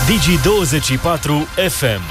Digi24 FM.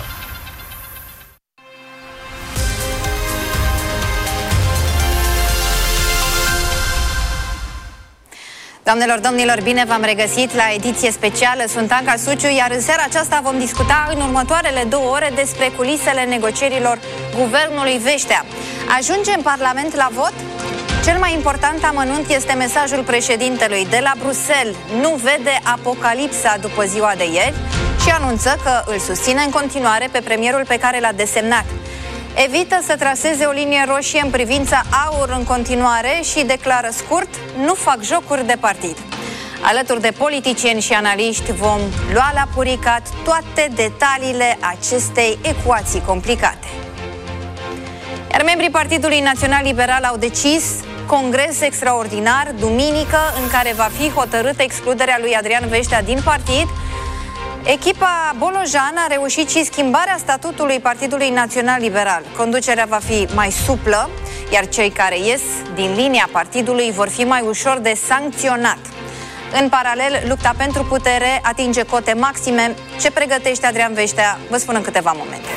Doamnelor, domnilor, bine v-am regăsit la ediție specială. Sunt Anca Suciu, iar în seara aceasta vom discuta în următoarele 2 ore despre culisele negocierilor guvernului Veștea. Ajunge în Parlament la vot? Cel mai important amănunt este mesajul președintelui de la Bruxelles. Nu vede apocalipsa după ziua de ieri și anunță că îl susține în continuare pe premierul pe care l-a desemnat. Evită să traseze o linie roșie în privința AUR în continuare și declară scurt: nu fac jocuri de partid. Alături de politicieni și analiști vom lua la puricat toate detaliile acestei ecuații complicate. Iar membrii Partidului Național Liberal au decis congres extraordinar duminică în care va fi hotărâtă excluderea lui Adrian Veștea din partid. Echipa Bolojan a reușit și schimbarea statutului Partidului Național Liberal. Conducerea va fi mai suplă, iar cei care ies din linia partidului vor fi mai ușor de sancționat. În paralel, lupta pentru putere atinge cote maxime. Ce pregătește Adrian Veștea, vă spun în câteva momente.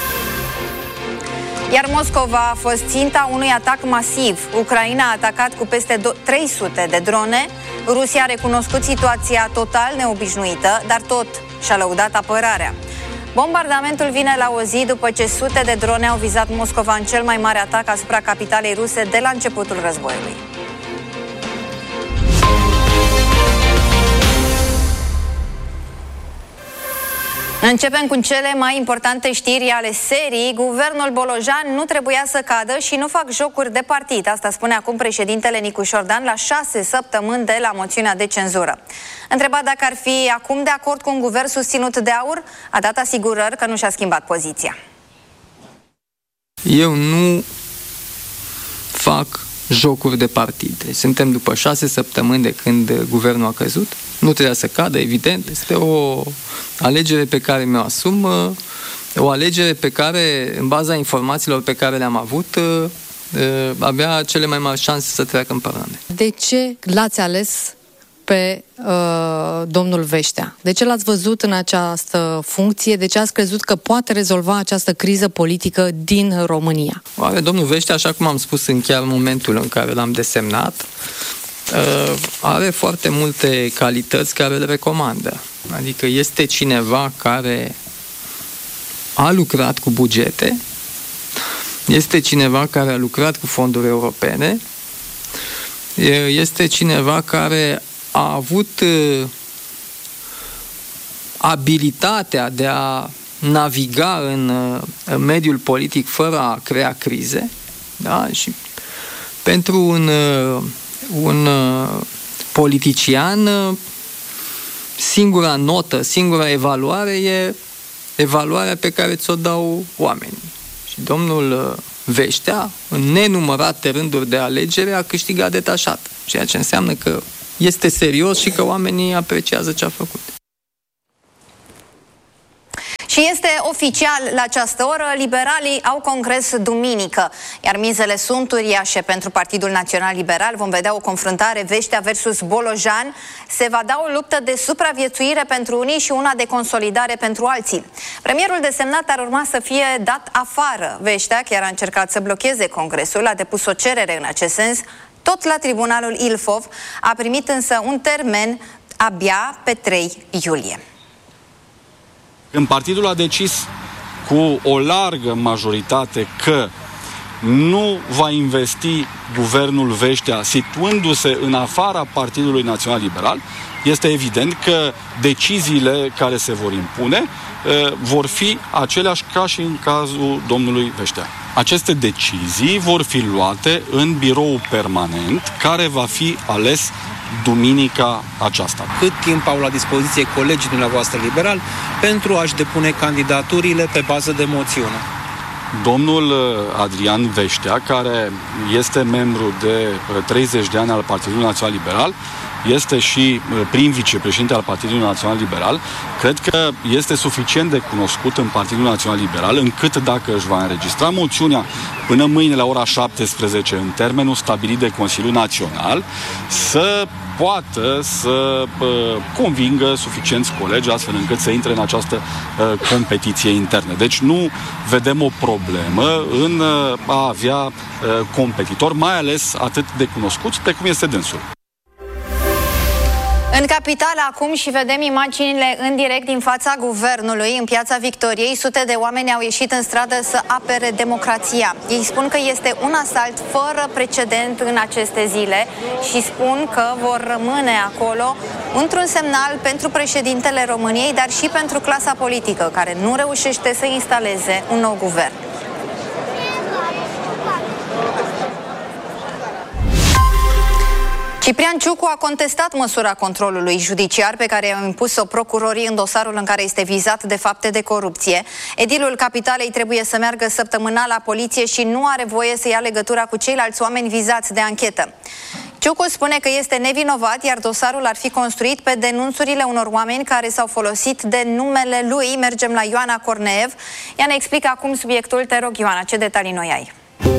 Iar Moscova a fost ținta unui atac masiv. Ucraina a atacat cu peste 300 de drone. Rusia a recunoscut situația total neobișnuită, dar tot și-a lăudat apărarea. Bombardamentul vine la o zi după ce sute de drone au vizat Moscova în cel mai mare atac asupra capitalei ruse de la începutul războiului. Începem cu cele mai importante știri ale serii. Guvernul Bolojan nu trebuia să cadă și nu fac jocuri de partid. Asta spune acum președintele Nicu Șordan la 6 săptămâni de la moțiunea de cenzură. Întrebat dacă ar fi acum de acord cu un guvern susținut de AUR, a dat asigurări că nu și-a schimbat poziția. Eu nu fac jocuri de partid. Suntem după 6 săptămâni de când guvernul a căzut. Nu trebuia să cadă, evident. Este o alegere pe care mi-o asum, o alegere pe care, în baza informațiilor pe care le-am avut, avea cele mai mari șanse să treacă în Parlament. De ce l-ați ales pe domnul Veștea? De ce l-ați văzut în această funcție? De ce ați crezut că poate rezolva această criză politică din România? Oare domnul Veștea, așa cum am spus în chiar momentul în care l-am desemnat, are foarte multe calități care le recomandă. Adică este cineva care a lucrat cu bugete, este cineva care a lucrat cu fonduri europene, este cineva care a avut abilitatea de a naviga în mediul politic fără a crea crize, da? Și pentru un politician, singura notă, singura evaluare e evaluarea pe care ți-o dau oamenii. Și domnul Veștea, în nenumărate rânduri de alegere, a câștigat detașat, ceea ce înseamnă că este serios și că oamenii apreciază ce a făcut. Și este oficial la această oră, liberalii au congres duminică, iar mizele sunt uriașe pentru Partidul Național Liberal. Vom vedea o confruntare Veștea versus Bolojan. Se va da o luptă de supraviețuire pentru unii și una de consolidare pentru alții. Premierul desemnat ar urma să fie dat afară. Veștea chiar a încercat să blocheze congresul, a depus o cerere în acest sens, tot la tribunalul Ilfov, a primit însă un termen abia pe 3 iulie. Când partidul a decis cu o largă majoritate că nu va investi guvernul Veștea situându-se în afara Partidului Național Liberal, este evident că deciziile care se vor impune vor fi aceleași ca și în cazul domnului Veștea. Aceste decizii vor fi luate în birou permanent care va fi ales duminica aceasta. Cât timp au la dispoziție colegii dumneavoastră liberali pentru a-și depune candidaturile pe bază de moțiune? Domnul Adrian Veștea, care este membru de 30 de ani al Partidului Național Liberal, este și prim vicepreședinte al Partidului Național Liberal, cred că este suficient de cunoscut în Partidul Național Liberal, încât dacă își va înregistra moțiunea până mâine la ora 17 în termenul stabilit de Consiliul Național, să poată să convingă suficienți colegi astfel încât să intre în această competiție internă. Deci nu vedem o problemă în a avea competitori, mai ales atât de cunoscuți precum este dânsul. În capitală acum și vedem imaginile în direct din fața guvernului, în Piața Victoriei. Sute de oameni au ieșit în stradă să apere democrația. Ei spun că este un asalt fără precedent în aceste zile și spun că vor rămâne acolo într-un semnal pentru președintele României, dar și pentru clasa politică, care nu reușește să instaleze un nou guvern. Ciprian Ciucu a contestat măsura controlului judiciar pe care i-au impus-o procurorii în dosarul în care este vizat de fapte de corupție. Edilul Capitalei trebuie să meargă săptămânal la poliție și nu are voie să ia legătura cu ceilalți oameni vizați de anchetă. Ciucu spune că este nevinovat, iar dosarul ar fi construit pe denunțurile unor oameni care s-au folosit de numele lui. Mergem la Ioana Corneev. Ea ne explică acum subiectul. Te rog, Ioana, ce detalii noi ai?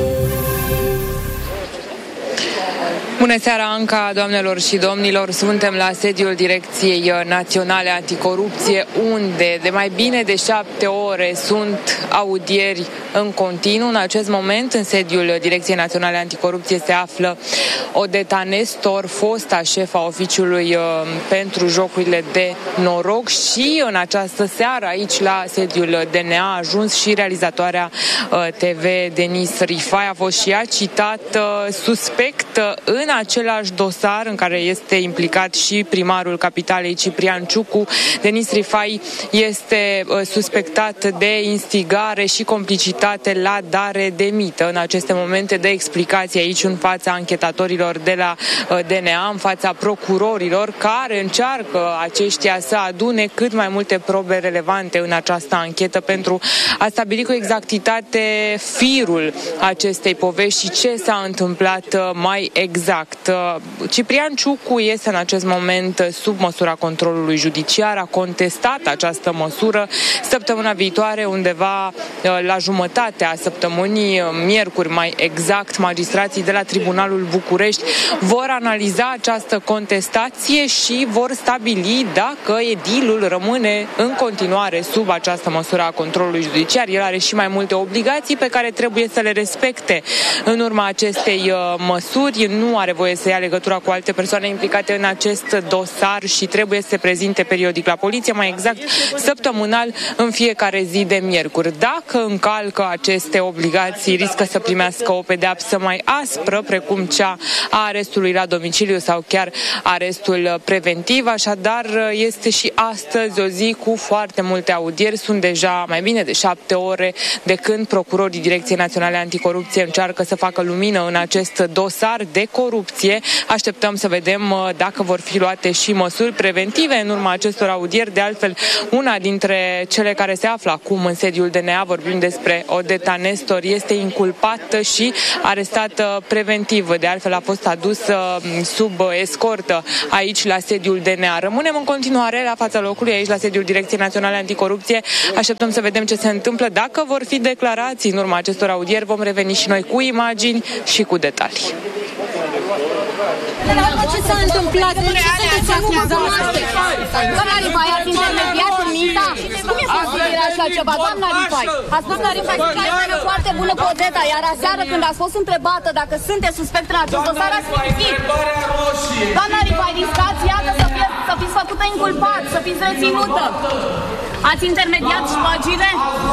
Bună seara, Anca, doamnelor și domnilor! Suntem la sediul Direcției Naționale Anticorupție, unde de mai bine de 7 ore sunt audieri în continuu. În acest moment, în sediul Direcției Naționale Anticorupție se află Odeta Nestor, fosta șefa oficiului pentru jocurile de noroc, și în această seară aici la sediul DNA a ajuns și realizatoarea TV Denise Rifai. A fost și ea citată suspect în același dosar în care este implicat și primarul Capitalei Ciprian Ciucu. Denise Rifai este suspectat de instigare și complicitate la dare de mită. În aceste momente de explicații aici în fața anchetatorilor de la DNA, în fața procurorilor, care încearcă aceștia să adune cât mai multe probe relevante în această anchetă pentru a stabili cu exactitate firul acestei povești și ce s-a întâmplat mai exact. Ciprian Ciucu este în acest moment sub măsura controlului judiciar, a contestat această măsură. Săptămâna viitoare, undeva la jumătatea săptămânii, miercuri mai exact, magistrații de la Tribunalul București vor analiza această contestație și vor stabili dacă edilul rămâne în continuare sub această măsură a controlului judiciar. El are și mai multe obligații pe care trebuie să le respecte în urma acestei măsuri. Nu are voie să ia legătura cu alte persoane implicate în acest dosar și trebuie să se prezinte periodic la poliție, mai exact săptămânal, în fiecare zi de miercuri. Dacă încalcă aceste obligații, riscă să primească o pedeapsă mai aspră, precum cea a arestului la domiciliu sau chiar arestul preventiv. Așadar, este și astăzi o zi cu foarte multe audieri. Sunt deja mai bine de 7 ore de când procurorii Direcției Naționale Anticorupție încearcă să facă lumină în acest dosar de corupție. Așteptăm să vedem dacă vor fi luate și măsuri preventive în urma acestor audieri. De altfel, una dintre cele care se află acum în sediul DNA, vorbim despre Odeta Nestor, este inculpată și arestată preventiv. De altfel, a fost adusă sub escortă aici la sediul DNA. Rămânem în continuare la fața locului, aici la sediul Direcției Naționale Anticorupție. Așteptăm să vedem ce se întâmplă. Dacă vor fi declarații în urma acestor audieri, vom reveni și noi cu imagini și cu detalii. Ce s-a întâmplat? De ce sunteți acuzați? Doamna Rifai, ați intermediat în minta? Cum e posibil așa ceva? Doamna Rifai, doamna Rifai, sunteți o foarte bună cu Odeta, iar aseară când ați fost întrebată dacă sunteți suspect în acest dosar, ați spus. Doamna Rifai, riscați, iată, să fiți făcută inculpat, să fiți reținută. Ați intermediat șpagile?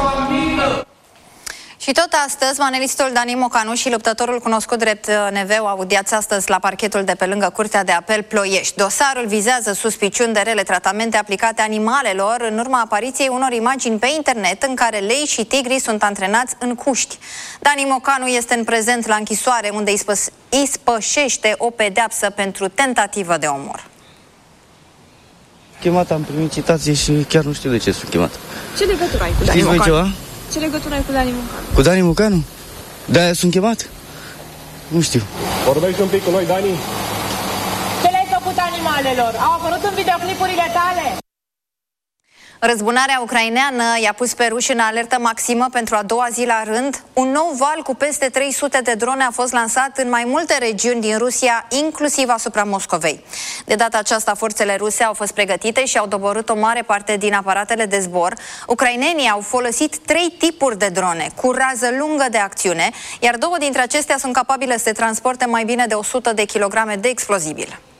Și tot astăzi, manelistul Dani Mocanu și luptătorul cunoscut drept Neveu audiați astăzi la parchetul de pe lângă Curtea de Apel Ploiești. Dosarul vizează suspiciuni de rele tratamente aplicate animalelor în urma apariției unor imagini pe internet în care lei și tigri sunt antrenați în cuști. Dani Mocanu este în prezent la închisoare, unde ispășește o pedeapsă pentru tentativă de omor. Chemat, am primit citație și chiar nu știu de ce sunt chemat. Ce legătură ai cu Dani Mocanu? Ceva? Ce legătură ai cu Dani Mocanu? Cu Dani Mocanu? De-aia sunt chemat? Nu știu. Vorbești un pic cu noi, Dani? Ce le-ai făcut animalelor? Au apărut în videoclipurile tale? Răzbunarea ucraineană i-a pus pe ruși în alertă maximă pentru a doua zi la rând. Un nou val cu peste 300 de drone a fost lansat în mai multe regiuni din Rusia, inclusiv asupra Moscovei. De data aceasta, forțele ruse au fost pregătite și au doborât o mare parte din aparatele de zbor. Ucrainenii au folosit 3 tipuri de drone cu rază lungă de acțiune, iar 2 dintre acestea sunt capabile să transporte mai bine de 100 de kilograme de explozibil.